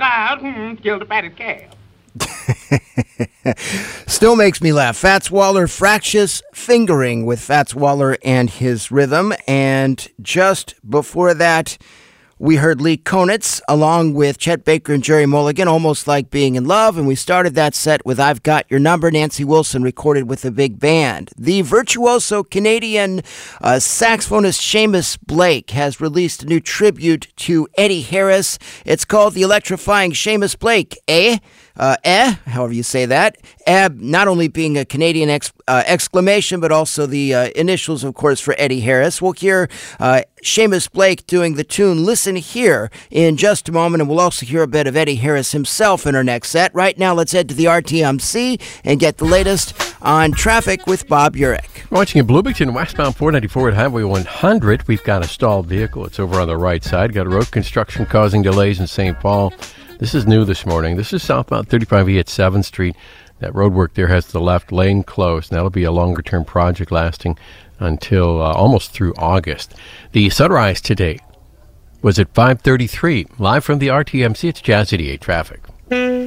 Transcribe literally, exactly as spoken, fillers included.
out, hmm, killed a fatted calf. Still makes me laugh. Fats Waller, Fractious Fingering with Fats Waller and his rhythm. And just before that, we heard Lee Konitz along with Chet Baker and Jerry Mulligan, Almost Like Being in Love. And we started that set with I've Got Your Number, Nancy Wilson recorded with a big band. The virtuoso Canadian uh, saxophonist Seamus Blake has released a new tribute to Eddie Harris. It's called The Electrifying Seamus Blake, eh? Uh, eh, however you say that. Eb, not only being a Canadian ex, uh, exclamation, but also the uh, initials, of course, for Eddie Harris. We'll hear uh, Seamus Blake doing the tune Listen Here in just a moment, and we'll also hear a bit of Eddie Harris himself in our next set. Right now, let's head to the R T M C and get the latest on traffic with Bob Urich. Watching in Bloomington, westbound four ninety-four at Highway one hundred, we've got a stalled vehicle. It's over on the right side. Got road construction causing delays in Saint Paul. This is new this morning. This is southbound thirty-five E at seventh Street. That road work there has the left lane closed. And that'll be a longer-term project lasting until uh, almost through August. The sunrise today was at five thirty-three. Live from the R T M C, it's Jazz eighty-eight Traffic.